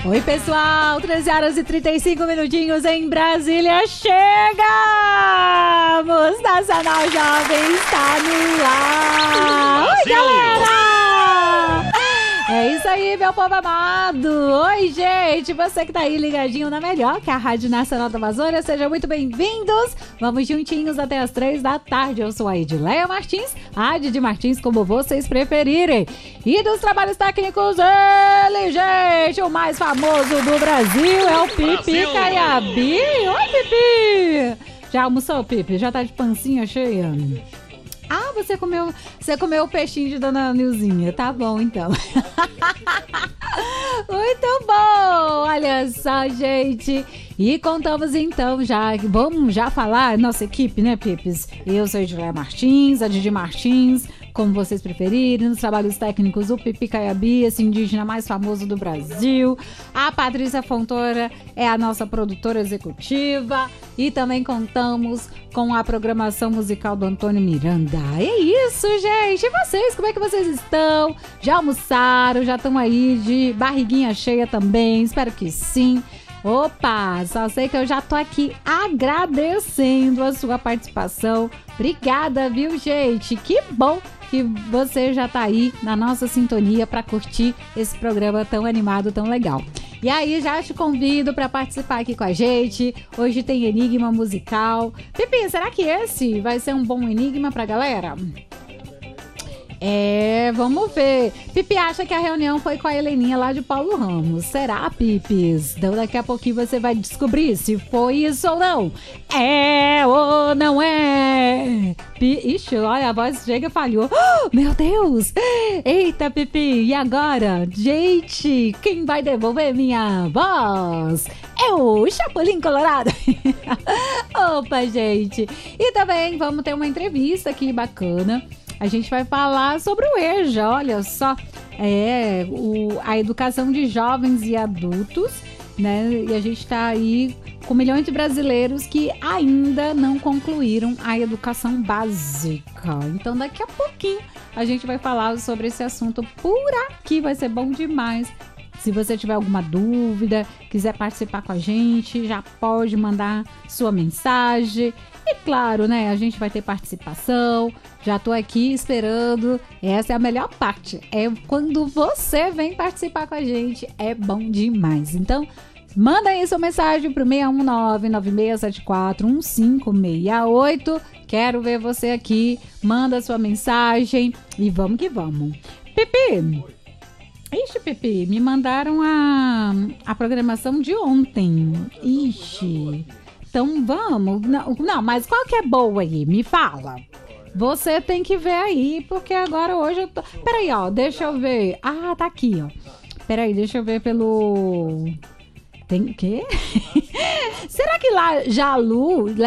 Oi, pessoal, 13 horas e 35 minutinhos em Brasília. Chegamos! Nacional Jovem está no ar. Oi, galera! É isso aí, meu povo amado. Oi, gente, você que tá aí ligadinho na melhor, que é a Rádio Nacional da Amazônia, sejam muito bem-vindos. Vamos juntinhos até as 3 da tarde. Eu sou a Edileia Martins, a Didi Martins, como vocês preferirem. E dos trabalhos técnicos, ele, gente, o mais famoso do Brasil é o Pipi Caiabi. Oi, Pipi! Já almoçou, Pipi? Já tá de pancinha cheia? Ah, você comeu o peixinho de Dona Nilzinha. Tá bom, então. Muito bom! Olha só, gente. E contamos então vamos já falar, nossa equipe, né, Pipes? Eu sou a Edileia Martins, a Didi Martins, como vocês preferirem. Nos trabalhos técnicos, o Pipi Caiabi, esse indígena mais famoso do Brasil. A Patrícia Fontoura é a nossa produtora executiva. E também contamos com a programação musical do Antônio Miranda. É isso, gente! E vocês, como é que vocês estão? Já almoçaram? Já estão aí de barriguinha cheia também? Espero que sim. Opa, só sei que eu já tô aqui agradecendo a sua participação. Obrigada, viu, gente? Que bom que você já tá aí na nossa sintonia para curtir esse programa tão animado, tão legal. E aí, já te convido para participar aqui com a gente. Hoje tem enigma musical. Pipi, será que esse vai ser um bom enigma pra galera? Vamos ver. Pipi acha que a reunião foi com a Heleninha lá de Paulo Ramos. Será, Pipis? Então daqui a pouquinho você vai descobrir se foi isso ou não. É ou não é? Ixi, olha, a voz chega e falhou. Oh, meu Deus! Eita, Pipi, e agora? Gente, quem vai devolver minha voz? É o Chapolin Colorado. Opa, gente. E também vamos ter uma entrevista aqui bacana. A gente vai falar sobre o EJA, olha só, a educação de jovens e adultos, né? E a gente está aí com milhões de brasileiros que ainda não concluíram a educação básica. Então, daqui a pouquinho a gente vai falar sobre esse assunto por aqui, vai ser bom demais. Se você tiver alguma dúvida, quiser participar com a gente, já pode mandar sua mensagem. E claro, né, a gente vai ter participação. Já tô aqui esperando. Essa é a melhor parte. É quando você vem participar com a gente. É bom demais. Então, manda aí sua mensagem pro 619-9674-1568. Quero ver você aqui. Manda sua mensagem e vamos que vamos. Pipi! Ixi, Pipi, me mandaram a programação de ontem. Ixi. Então vamos. Não, mas qual que é boa aí? Me fala. Você tem que ver aí, porque agora hoje eu tô... Peraí, ó, deixa eu ver. Ah, tá aqui, ó. Peraí, deixa eu ver pelo... Tem o quê? Será que lá Jalu